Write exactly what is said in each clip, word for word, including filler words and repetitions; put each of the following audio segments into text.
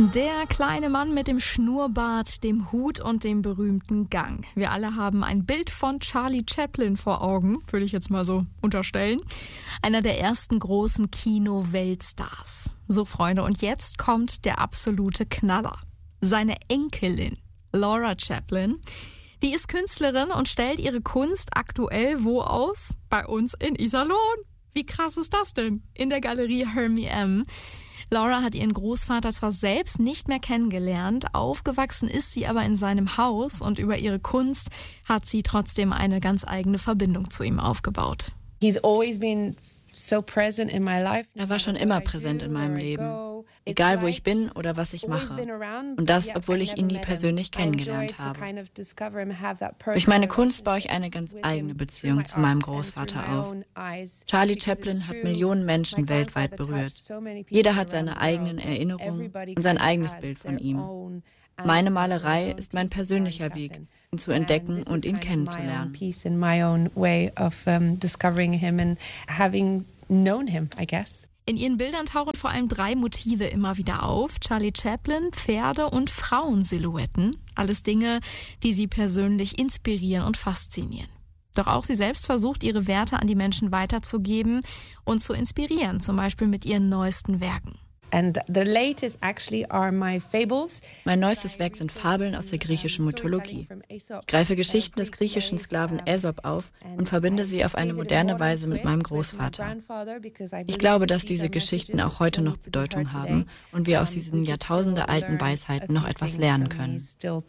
Der kleine Mann mit dem Schnurrbart, dem Hut und dem berühmten Gang. Wir alle haben ein Bild von Charlie Chaplin vor Augen, würde ich jetzt mal so unterstellen. Einer der ersten großen Kino-Weltstars. So, Freunde, und jetzt kommt der absolute Knaller. Seine Enkelin, Laura Chaplin, die ist Künstlerin und stellt ihre Kunst aktuell wo aus? Bei uns in Iserlohn. Wie krass ist das denn? In der Galerie Hermie M. Laura hat ihren Großvater zwar selbst nicht mehr kennengelernt, aufgewachsen ist sie aber in seinem Haus und über ihre Kunst hat sie trotzdem eine ganz eigene Verbindung zu ihm aufgebaut. He's always been so present in my life. Er war schon immer präsent in meinem Leben, egal wo ich bin oder was ich mache. Und das, obwohl ich ihn nie persönlich kennengelernt habe. Durch meine Kunst baue ich eine ganz eigene Beziehung zu meinem Großvater auf. Charlie Chaplin hat Millionen Menschen weltweit berührt. Jeder hat seine eigenen Erinnerungen und sein eigenes Bild von ihm. Meine Malerei ist mein persönlicher Weg, ihn zu entdecken und ihn kennenzulernen. In ihren Bildern tauchen vor allem drei Motive immer wieder auf. Charlie Chaplin, Pferde und Frauensilhouetten. Alles Dinge, die sie persönlich inspirieren und faszinieren. Doch auch sie selbst versucht, ihre Werte an die Menschen weiterzugeben und zu inspirieren, zum Beispiel mit ihren neuesten Werken. And the latest actually are my fables. Mein neuestes Werk sind Fabeln aus der griechischen Mythologie. Ich greife Geschichten des griechischen Sklaven Aesop auf und verbinde sie auf eine moderne Weise mit meinem Großvater. Ich glaube, dass diese Geschichten auch heute noch Bedeutung haben und wir aus diesen jahrtausendealten Weisheiten noch etwas lernen können.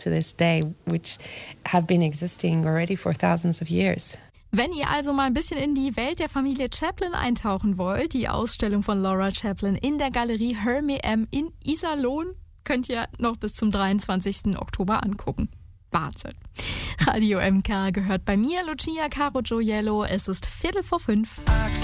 Wenn ihr also mal ein bisschen in die Welt der Familie Chaplin eintauchen wollt, die Ausstellung von Laura Chaplin in der Galerie Hermie M in Iserlohn könnt ihr noch bis zum dreiundzwanzigsten Oktober angucken. Wahnsinn. Radio M K gehört bei mir, Lucia Caro Gioiello. Es ist Viertel vor fünf.